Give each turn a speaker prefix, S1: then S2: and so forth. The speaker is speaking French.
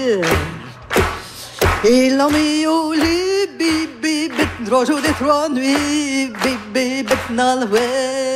S1: Et l'on met au lit, bébé, bête, 3 jours et 3 nuits, bébé, bête dans le web.